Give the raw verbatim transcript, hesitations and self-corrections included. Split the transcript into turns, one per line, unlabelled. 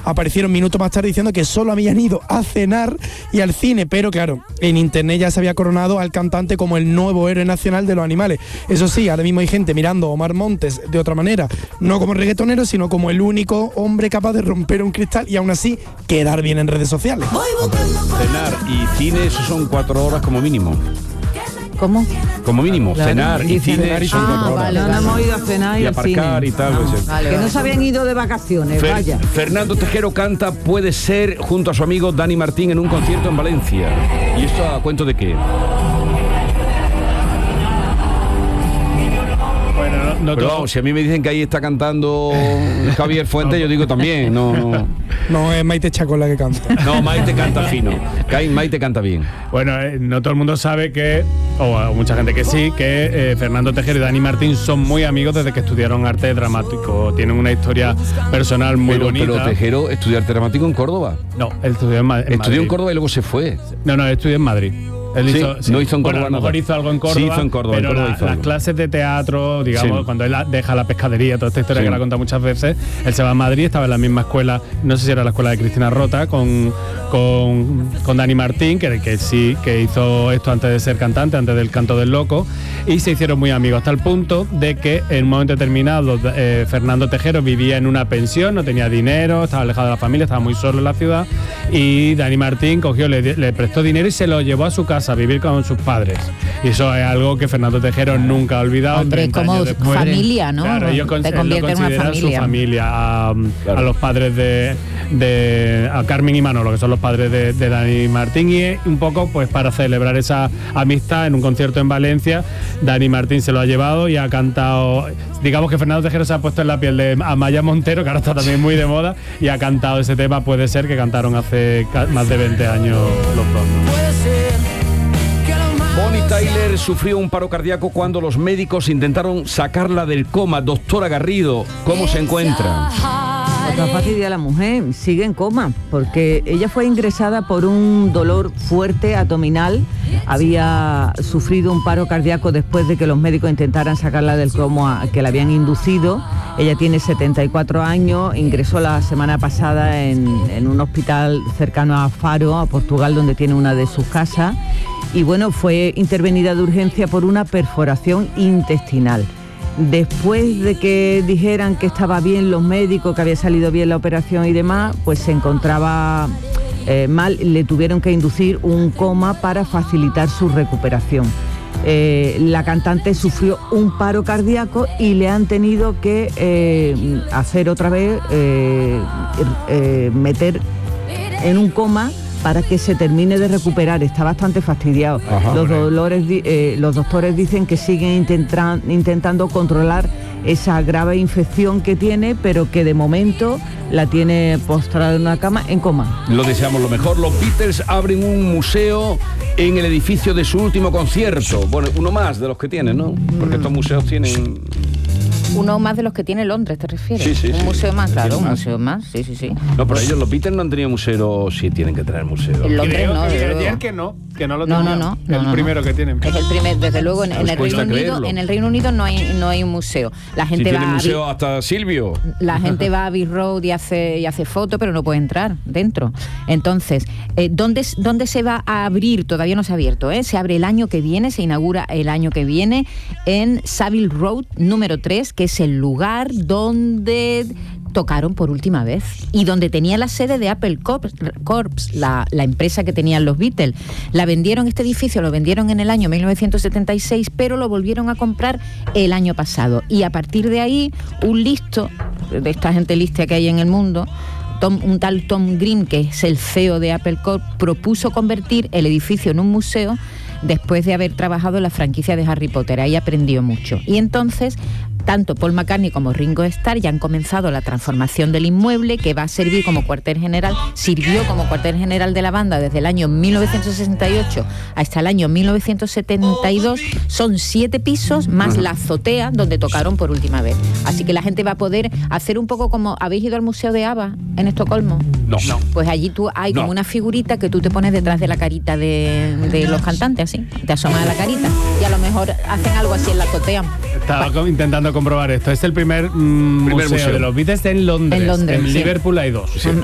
aparecieron minutos más tarde diciendo que solo habían ido a cenar y al cine, pero claro, en internet ya se había coronado al cantante como el nuevo héroe nacional de los animales. Eso sí, ahora mismo hay gente mirando a Omar Montes de otra manera, no como reggaetonero, sino como el único hombre capaz de romper un cristal y aún así quedar bien en redes sociales.
Cenar y cine, eso son cuatro horas como mínimo.
¿Cómo?
Como mínimo, claro. cenar y cine
cenar y
son
ah,
cuatro horas.
Vale, no hemos ido a cenar y,
y
al
aparcar
cine.
y tal.
No,
pues,
vale, que vale. No se habían ido de vacaciones,
Fer,
vaya.
Fernando Tejero canta Puede Ser junto a su amigo Dani Martín en un concierto en Valencia. ¿Y esto a cuento de qué?
Bueno, no, no
Pero
todo...
vamos, si a mí me dicen que ahí está cantando Javier Fuentes, yo digo también, no, no.
No, es Maite Chacón la que canta.
No, Maite canta fino. Maite canta bien.
Bueno, eh, no todo el mundo sabe que, o, o mucha gente que sí, que eh, Fernando Tejero y Dani Martín son muy amigos desde que estudiaron arte dramático. Tienen una historia personal muy
pero,
bonita.
Pero Tejero estudió arte dramático en Córdoba.
No, él estudió en, Ma- en Madrid.
Estudió en Córdoba y luego se fue.
No, no, él estudió en Madrid. Él
sí,
hizo, sí.
no hizo en Córdoba.
Bueno, a lo mejor
nada.
hizo algo en Córdoba,
sí, hizo en Córdoba,
pero
en Córdoba
la,
hizo
las
algo.
clases de teatro, digamos,
Sí.
cuando él deja la pescadería, toda esta historia
Sí.
que la cuenta muchas veces, él se va a Madrid, estaba en la misma escuela, no sé si era la escuela de Cristina Rota, con, con, con Dani Martín, que, que sí, que hizo esto antes de ser cantante, antes del Canto del Loco, y se hicieron muy amigos, hasta el punto de que en un momento determinado eh, Fernando Tejero vivía en una pensión, no tenía dinero, estaba alejado de la familia, estaba muy solo en la ciudad, y Dani Martín cogió, le, le prestó dinero y se lo llevó a su casa a vivir con sus padres. Y eso es algo que Fernando Tejero nunca ha olvidado.
Hombre, como familia, ¿no?
Claro, ellos
Te
con,
convierte en una
consideran
familia.
su familia. A,
Claro.
a los padres de, de a Carmen y Manolo, que son los padres de, de Dani Martín, y un poco pues para celebrar esa amistad en un concierto en Valencia, Dani Martín se lo ha llevado y ha cantado, digamos que Fernando Tejero se ha puesto en la piel de Amaya Montero, que ahora está también muy de moda, y ha cantado ese tema Puede Ser, que cantaron hace más de veinte años los dos, ¿no?
Bonnie Tyler sufrió un paro cardíaco cuando los médicos intentaron sacarla del coma. Doctora Garrido, ¿cómo se encuentra?
Otra fastidia a la mujer, sigue en coma, porque ella fue ingresada por un dolor fuerte abdominal, había sufrido un paro cardíaco después de que los médicos intentaran sacarla del coma que la habían inducido. Ella tiene setenta y cuatro años, ingresó la semana pasada en, en un hospital cercano a Faro, a Portugal, donde tiene una de sus casas, y bueno, fue intervenida de urgencia por una perforación intestinal. Después de que dijeran que estaba bien los médicos, que había salido bien la operación y demás, pues se encontraba eh, mal, le tuvieron que inducir un coma para facilitar su recuperación. Eh, la cantante sufrió un paro cardíaco y le han tenido que eh, hacer otra vez, eh, eh, meter en un coma para que se termine de recuperar. Está bastante fastidiado.
Ajá.
Los, dolores, eh, los doctores dicen que siguen intentan, intentando controlar esa grave infección que tiene, pero que de momento la tiene postrada en una cama en coma.
Lo deseamos lo mejor. Los Beatles abren un museo en el edificio de su último concierto. Bueno, uno más de los que tienen, ¿no? Porque estos museos tienen...
Uno más de los que tiene Londres, ¿te refieres?
Sí, sí,
un
sí.
museo más, claro,
Tiene
un
más.
museo más, sí, sí, sí.
No, pero ellos, los Beatles, no han tenido museo. Sí, tienen que tener museo.
En Londres
Creo
no,
que
desde
vi
luego.
ayer que no, que no lo
No,
tenían.
no, no,
El
no, no,
primero
no.
que tienen.
Es el primer, desde luego, en, en el
Nos cuesta
Reino Unido,
creerlo.
en el Reino Unido no hay, no hay un museo. La
Si
gente
tiene
va
museo
a
hasta Silvio.
la gente va a Abbey Road y hace y hace foto, pero no puede entrar dentro. Entonces, eh, ¿dónde, ¿dónde se va a abrir? Todavía no se ha abierto, ¿eh? Se abre el año que viene, se inaugura el año que viene en Savile Road número tres, que es el lugar donde tocaron por última vez y donde tenía la sede de Apple Corps, Corps la, la empresa que tenían los Beatles. La vendieron, este edificio lo vendieron en el año mil novecientos setenta y seis, pero lo volvieron a comprar el año pasado. Y a partir de ahí, un listo, de esta gente lista que hay en el mundo, Tom, un tal Tom Green, que es el C E O de Apple Corps, propuso convertir el edificio en un museo después de haber trabajado en la franquicia de Harry Potter. Ahí aprendió mucho. Y entonces, tanto Paul McCartney como Ringo Starr ya han comenzado la transformación del inmueble, que va a servir como cuartel general, sirvió como cuartel general de la banda desde el año mil novecientos sesenta y ocho hasta el año mil novecientos setenta y dos. Son siete pisos más la azotea donde tocaron por última vez. Así que la gente va a poder hacer un poco como... ¿Habéis ido al Museo de ABBA en Estocolmo?
No, no.
Pues allí tú hay
No.
como una figurita que tú te pones detrás de la carita de, de los cantantes, así, te asomas a la carita y a lo mejor hacen algo así en la azotea.
Estaba co- intentando comprobar esto. Es el primer, mm,
Primer
museo,
museo.
de los Beatles en Londres.
En Londres,
En
sí.
Liverpool hay dos.
Sí.